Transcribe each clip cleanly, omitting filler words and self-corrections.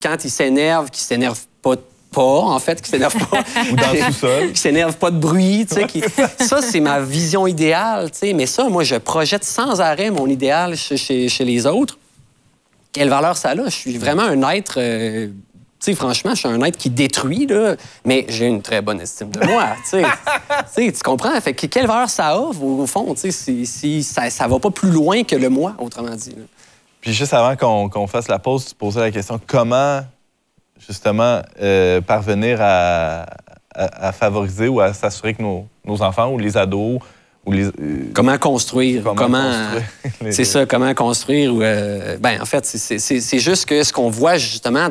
quand il s'énerve, qu'il s'énerve pas, en fait, qu'il s'énerve pas. Ou dans le sous-sol. Qu'il s'énerve pas de bruit, tu sais. Ça, c'est ma vision idéale, tu sais. Mais ça, moi, je projette sans arrêt mon idéal chez les autres. Quelle valeur ça a? Je suis vraiment un être... tu sais, franchement, je suis un être qui détruit, là, mais j'ai une très bonne estime de moi, tu sais. Tu comprends? Fait que quelle valeur ça a, au fond, tu sais, si ça va pas plus loin que le moi, autrement dit. Là. Puis juste avant qu'on fasse la pause, tu posais la question comment, justement, parvenir à favoriser ou à s'assurer que nos enfants ou les ados ou les... Comment construire? Construire c'est ça, comment construire? En fait, c'est juste que ce qu'on voit justement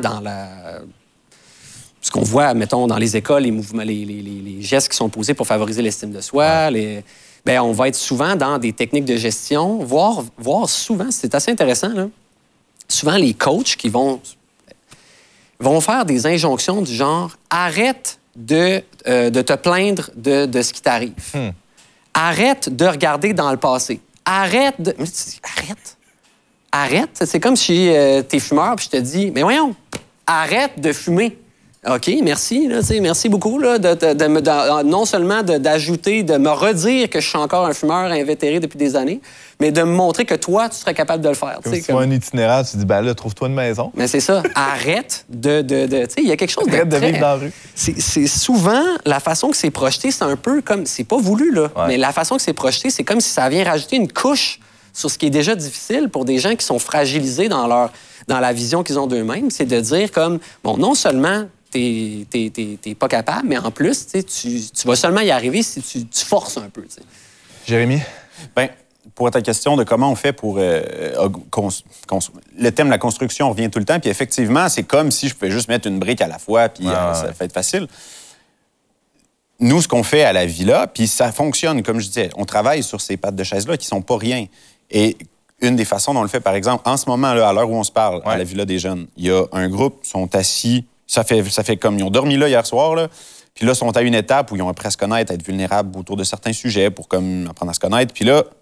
ce qu'on voit, mettons, dans les écoles, les mouvements, les gestes qui sont posés pour favoriser l'estime de soi, on va être souvent dans des techniques de gestion, voire souvent, c'est assez intéressant, là, souvent les coachs qui vont faire des injonctions du genre « arrête de te plaindre de ce qui t'arrive. Arrête de regarder dans le passé. Arrête de... » Arrête. C'est comme si t'es fumeur puis je te dis « Mais voyons, arrête de fumer. » OK, merci. Là, merci beaucoup là, non seulement d'ajouter, de me redire que je suis encore un fumeur invétéré depuis des années, mais de me montrer que toi, tu serais capable de le faire. Comme si tu vois un itinéraire, tu dis, ben là, trouve-toi une maison. Mais c'est ça. Arrête de il y a quelque chose Arrête de vivre dans la rue. C'est souvent la façon que c'est projeté, c'est un peu comme... C'est pas voulu, là, mais la façon que c'est projeté, c'est comme si ça vient rajouter une couche sur ce qui est déjà difficile pour des gens qui sont fragilisés dans la vision qu'ils ont d'eux-mêmes. C'est de dire comme, bon, non seulement... T'es pas capable, mais en plus, tu vas seulement y arriver si tu forces un peu. T'sais. Jérémy? Bien, pour ta question de comment on fait pour... le thème de la construction revient tout le temps, puis effectivement, c'est comme si je pouvais juste mettre une brique à la fois, puis ça va être facile. Nous, ce qu'on fait à la Villa, puis ça fonctionne, comme je disais, on travaille sur ces pattes de chaise-là qui sont pas rien. Et une des façons dont on le fait, par exemple, en ce moment, là, à l'heure où on se parle, à la Villa des Jeunes, il y a un groupe, sont assis... Ça fait comme... Ils ont dormi là hier soir, là. Puis là, ils sont à une étape où ils ont appris à se connaître, à être vulnérables autour de certains sujets pour comme apprendre à se connaître. Puis là,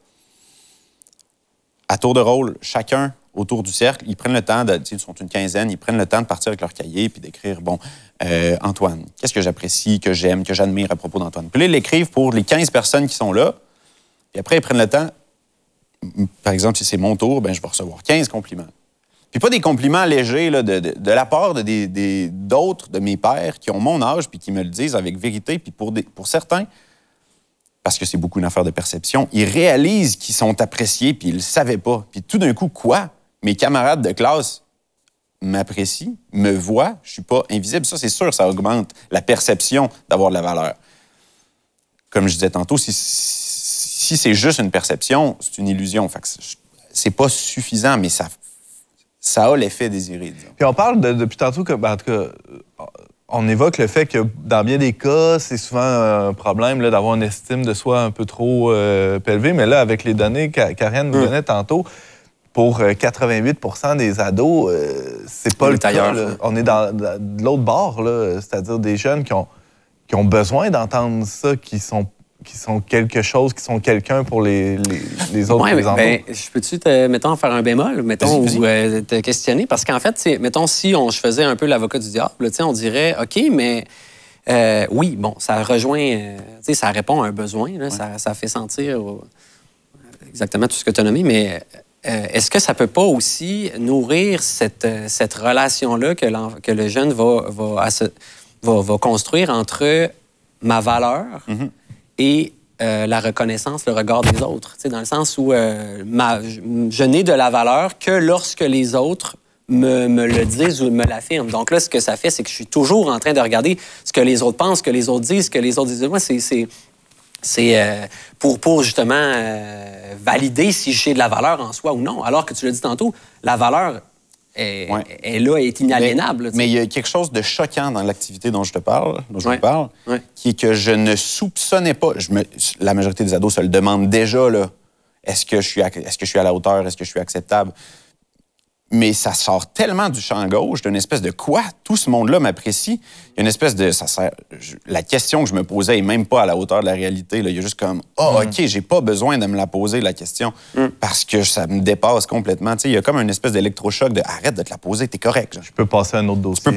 à tour de rôle, chacun autour du cercle, ils prennent le temps, ils sont une quinzaine, ils prennent le temps de partir avec leur cahier puis d'écrire, bon, Antoine, qu'est-ce que j'apprécie, que j'aime, que j'admire à propos d'Antoine. Puis là, ils l'écrivent pour les 15 personnes qui sont là. Puis après, ils prennent le temps, par exemple, si c'est mon tour, ben je vais recevoir 15 compliments. Puis pas des compliments légers là, de la part d'autres de mes pairs qui ont mon âge puis qui me le disent avec vérité. Puis pour certains, parce que c'est beaucoup une affaire de perception, ils réalisent qu'ils sont appréciés puis ils le savaient pas. Puis tout d'un coup, quoi? Mes camarades de classe m'apprécient, me voient, je suis pas invisible. Ça, c'est sûr, ça augmente la perception d'avoir de la valeur. Comme je disais tantôt, si c'est juste une perception, c'est une illusion. Fait que c'est pas suffisant, mais ça a l'effet désiré, disons. Puis on parle depuis tantôt que, en tout cas, on évoque le fait que dans bien des cas, c'est souvent un problème là, d'avoir une estime de soi un peu trop élevée. Mais là, avec les données qu'Ariane nous donnait tantôt, pour 88 % des ados, c'est pas le cas. Là. On est de l'autre bord, là, c'est-à-dire des jeunes qui ont besoin d'entendre ça, qui sont quelque chose, qui sont quelqu'un pour les autres présentement. Je peux-tu, mettons, faire un bémol, mettons, ou te questionner? Parce qu'en fait, mettons, si je faisais un peu l'avocat du diable, on dirait, OK, mais oui, bon, ça rejoint, ça répond à un besoin, là, ça fait sentir exactement tout ce que tu as nommé, mais est-ce que ça peut pas aussi nourrir cette relation-là que le jeune va construire entre ma valeur et la reconnaissance, le regard des autres, dans le sens où je n'ai de la valeur que lorsque les autres me le disent ou me l'affirment. Donc là, ce que ça fait, c'est que je suis toujours en train de regarder ce que les autres pensent, ce que les autres disent, ce que les autres disent de moi. C'est pour justement valider si j'ai de la valeur en soi ou non. Alors que tu l'as dit tantôt, la valeur est là, est inaliénable. Mais il y a quelque chose de choquant dans l'activité dont je vous parle, qui est que je ne soupçonnais pas. La majorité des ados se le demandent déjà, là. Est-ce que je suis à la hauteur? Est-ce que je suis acceptable? mais ça sort tellement du champ gauche, d'une espèce de quoi? Tout ce monde-là m'apprécie. Il y a une espèce de... la question que je me posais n'est même pas à la hauteur de la réalité. Là. Il y a juste comme, OK, j'ai pas besoin de me la poser, la question, parce que ça me dépasse complètement. Tu sais, il y a comme une espèce d'électrochoc de, arrête de te la poser, t'es correct. Je peux passer à un autre dossier.